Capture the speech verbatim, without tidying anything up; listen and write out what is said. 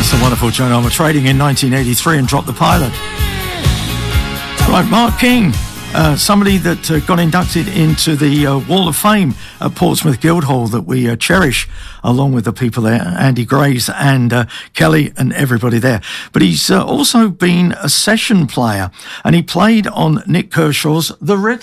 Wonderful Joan Armour trading in nineteen eighty-three and dropped the pilot. Right, Mark King, uh, somebody that uh, got inducted into the uh, Wall of Fame at Portsmouth Guildhall that we uh, cherish, along with the people there, Andy Grays and uh, Kelly and everybody there. But he's uh, also been a session player, and he played on Nick Kershaw's The Riddle.